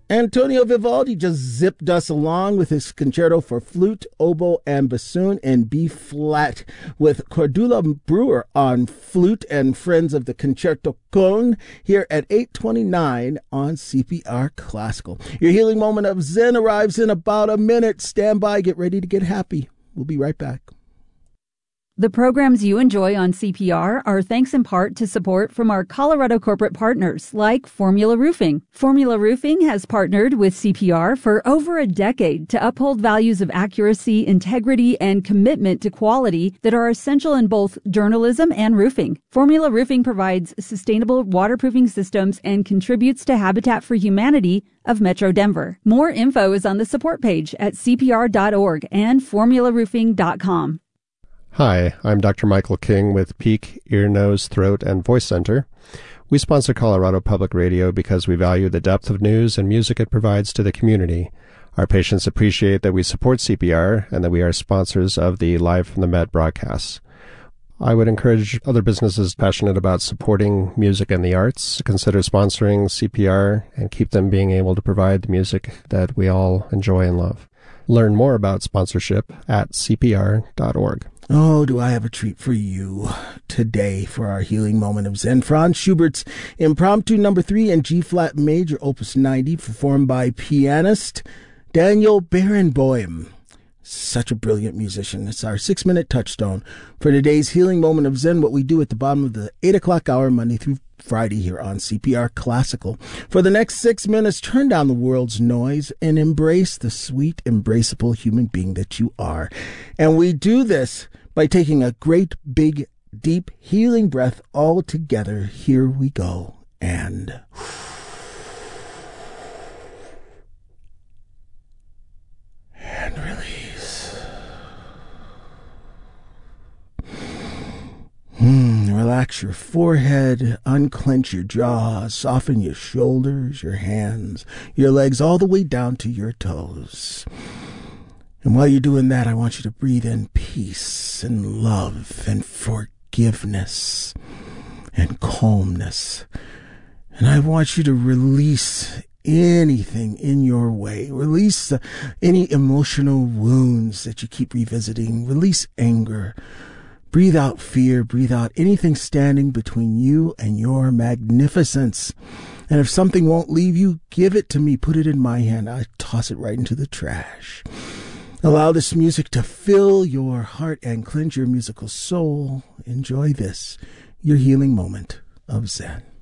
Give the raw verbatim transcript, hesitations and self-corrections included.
Antonio Vivaldi just zipped us along with his concerto for flute, oboe, and bassoon in B flat, with Cordula Brewer on flute and Friends of the Concerto Con here at eight twenty-nine on C P R Classical. Your healing moment of Zen arrives in about a minute. Stand by, get ready to get happy. We'll be right back. The programs you enjoy on C P R are thanks in part to support from our Colorado corporate partners like Formula Roofing. Formula Roofing has partnered with C P R for over a decade to uphold values of accuracy, integrity, and commitment to quality that are essential in both journalism and roofing. Formula Roofing provides sustainable waterproofing systems and contributes to Habitat for Humanity of Metro Denver. More info is on the support page at C P R dot org and formula roofing dot com. Hi, I'm Doctor Michael King with Peak Ear, Nose, Throat, and Voice Center. We sponsor Colorado Public Radio because we value the depth of news and music it provides to the community. Our patients appreciate that we support C P R and that we are sponsors of the Live from the Met broadcasts. I would encourage other businesses passionate about supporting music and the arts to consider sponsoring C P R and keep them being able to provide the music that we all enjoy and love. Learn more about sponsorship at C P R dot org. Oh, do I have a treat for you today for our healing moment of Zen. Franz Schubert's Impromptu Number Three in G-flat major, Opus ninety, performed by pianist Daniel Barenboim. Such a brilliant musician. It's our six-minute touchstone for today's healing moment of Zen, what we do at the bottom of the eight o'clock hour, Monday through Friday here on C P R Classical. For the next six minutes, turn down the world's noise and embrace the sweet, embraceable human being that you are. And we do this by taking a great, big, deep, healing breath all together. Here we go. And and release. Hmm, relax your forehead, unclench your jaw, soften your shoulders, your hands, your legs, all the way down to your toes. And while you're doing that, I want you to breathe in peace and love and forgiveness and calmness. And I want you to release anything in your way. Release uh, any emotional wounds that you keep revisiting. Release anger. Breathe out fear. Breathe out anything standing between you and your magnificence. And if something won't leave you, give it to me. Put it in my hand. I toss it right into the trash. Allow this music to fill your heart and cleanse your musical soul. Enjoy this, your healing moment of Zen.